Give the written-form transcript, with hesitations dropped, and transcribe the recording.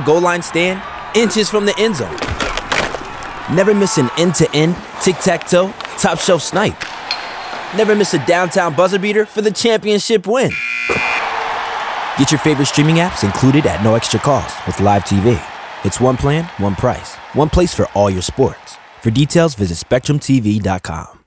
goal line stand, inches from the end zone. Never miss an end-to-end, tic-tac-toe, top-shelf snipe. Never miss a downtown buzzer beater for the championship win. Get your favorite streaming apps included at no extra cost with Live TV. It's one plan, one price, one place for all your sports. For details, visit SpectrumTV.com.